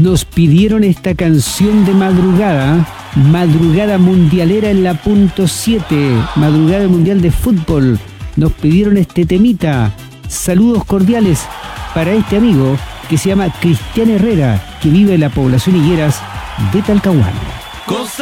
Nos pidieron esta canción de madrugada, madrugada mundialera en la punto 7, madrugada mundial de fútbol. Nos pidieron este temita. Saludos cordiales para este amigo que se llama Cristian Herrera, que vive en la población Higueras de Talcahuano.